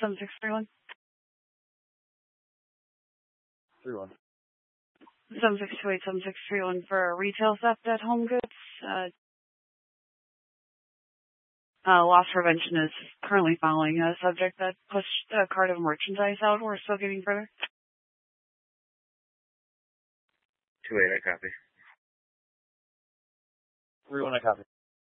7631. 31. 7628, 7631 for retail theft at Home Goods. Loss prevention is currently following a subject that pushed a cart of merchandise out. We're still getting further. 28, I copy. 31, I copy.